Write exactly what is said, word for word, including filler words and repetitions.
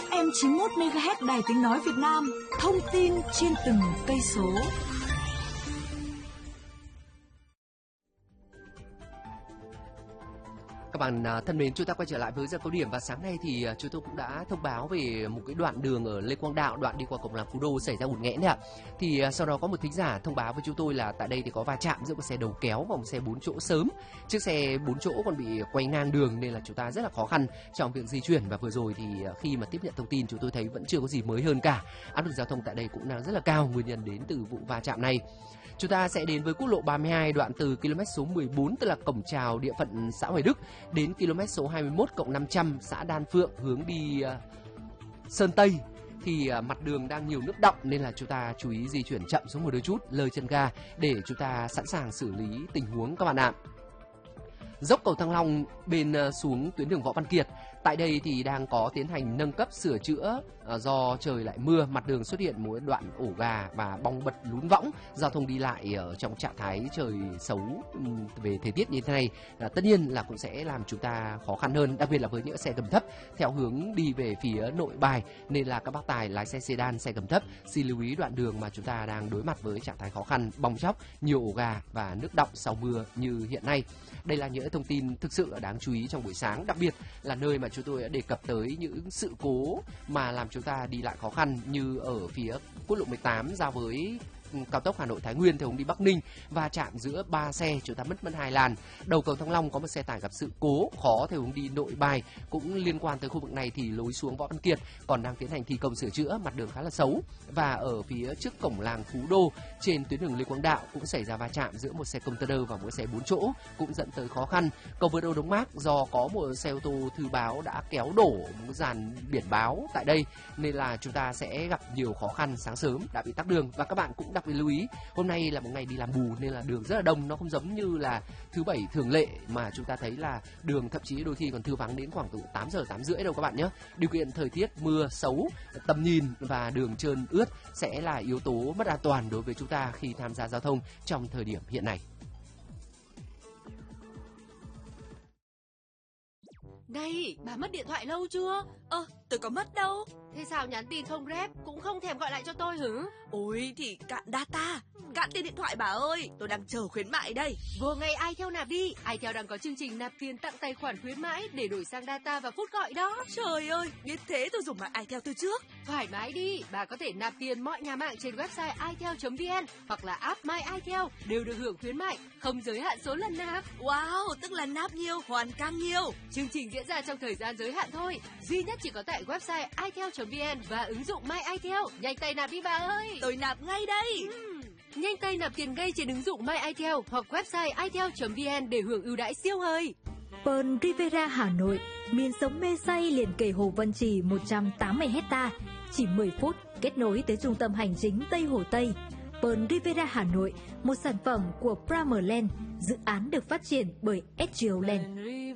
ép em chín mươi mốt mê ga héc Đài Tiếng Nói Việt Nam, thông tin trên từng cây số. Các bạn thân mến, chúng ta quay trở lại với giờ cao điểm và sáng nay thì chúng tôi cũng đã thông báo về một cái đoạn đường ở Lê Quang Đạo, đoạn đi qua cổng làng Phú Đô xảy ra ùn nghẽn đấy ạ. Thì sau đó có một thính giả thông báo với chúng tôi là tại đây thì có va chạm giữa một xe đầu kéo và một xe bốn chỗ sớm. Chiếc xe bốn chỗ còn bị quay ngang đường nên là chúng ta rất là khó khăn trong việc di chuyển, và vừa rồi thì khi mà tiếp nhận thông tin chúng tôi thấy vẫn chưa có gì mới hơn cả. Áp lực giao thông tại đây cũng đang rất là cao, nguyên nhân đến từ vụ va chạm này. Chúng ta sẽ đến với quốc lộ ba mươi hai đoạn từ km số mười bốn, tức là cổng chào địa phận xã Hoài Đức, đến km số hai mươi mốt cộng năm trăm xã Đan Phượng hướng đi uh, Sơn Tây. Thì uh, mặt đường đang nhiều nước đọng nên là chúng ta chú ý di chuyển chậm xuống một đôi chút, lơi chân ga để chúng ta sẵn sàng xử lý tình huống các bạn ạ. Dốc cầu Thăng Long bên uh, xuống tuyến đường Võ Văn Kiệt, tại đây thì đang có tiến hành nâng cấp sửa chữa uh, do trời lại mưa, mặt đường xuất hiện một đoạn ổ gà và bong bật lún võng, giao thông đi lại ở trong trạng thái trời xấu um, về thời tiết như thế này uh, tất nhiên là cũng sẽ làm chúng ta khó khăn hơn, đặc biệt là với những xe gầm thấp theo hướng đi về phía Nội Bài, nên là các bác tài lái xe sedan, xe gầm thấp xin lưu ý đoạn đường mà chúng ta đang đối mặt với trạng thái khó khăn, bong chóc, nhiều ổ gà và nước đọng sau mưa như hiện nay. Đây là những thông tin thực sự đáng chú ý trong buổi sáng, đặc biệt là nơi mà chúng tôi đã đề cập tới những sự cố mà làm chúng ta đi lại khó khăn, như ở phía quốc lộ mười tám giao với cao tốc Hà Nội Thái Nguyên theo hướng đi Bắc Ninh, và chạm giữa ba xe, chúng ta mất mất hai làn. Đầu cầu Thăng Long có một xe tải gặp sự cố khó theo hướng đi Nội Bài, cũng liên quan tới khu vực này thì lối xuống Võ Văn Kiệt còn đang tiến hành thi công sửa chữa, mặt đường khá là xấu. Và ở phía trước cổng làng Phú Đô trên tuyến đường Lê Quang Đạo cũng xảy ra va chạm giữa một xe container và một xe bốn chỗ, cũng dẫn tới khó khăn. Cầu vượt Âu Đống Mác do có một xe ô tô thư báo đã kéo đổ một dàn biển báo tại đây nên là chúng ta sẽ gặp nhiều khó khăn, sáng sớm đã bị tắc đường. Và các bạn cũng đặc biệt lưu ý, hôm nay là một ngày đi làm bù nên là đường rất là đông, nó không giống như là thứ bảy thường lệ mà chúng ta thấy là đường thậm chí đôi khi còn thư vắng đến khoảng từ tám giờ tám rưỡi đâu các bạn nhé. Điều kiện thời tiết mưa xấu, tầm nhìn và đường trơn ướt sẽ là yếu tố mất an toàn đối với chúng ta khi tham gia giao thông trong thời điểm hiện nay. Này, bà mất điện thoại lâu chưa? Ơ, tôi có mất đâu. Thế sao nhắn tin không rep, cũng không thèm gọi lại cho tôi hử? Ôi thì cạn data, cạn tiền điện thoại bà ơi, tôi đang chờ khuyến mại đây. Vô ngay iTel nạp đi, iTel đang có chương trình nạp tiền tặng tài khoản khuyến mãi để đổi sang data và phút gọi đó. Trời ơi, biết thế tôi dùng mạng iTel từ trước. Thoải mái đi, bà có thể nạp tiền mọi nhà mạng trên website itel chấm vn hoặc là app My iTel đều được hưởng khuyến mại, không giới hạn số lần nạp. Wow, tức là nạp nhiều, hoàn càng nhiều. Chương trình diễn ra trong thời gian giới hạn thôi, duy nhất chỉ có tại website itel chấm vn và ứng dụng My iTel. Nhanh tay nạp đi bà ơi. Tôi nạp ngay đây. Uhm. Nhanh tay nạp tiền ngay trên ứng dụng My iTel hoặc website itel chấm vn để hưởng ưu đãi siêu hời. Pearl Riviera Hà Nội, miền sống mê say liền kề Hồ Văn Trì một trăm tám mươi hecta, chỉ mười phút kết nối tới trung tâm hành chính Tây Hồ Tây. Pearl Riviera Hà Nội, một sản phẩm của Primerland, dự án được phát triển bởi ét giê o Land.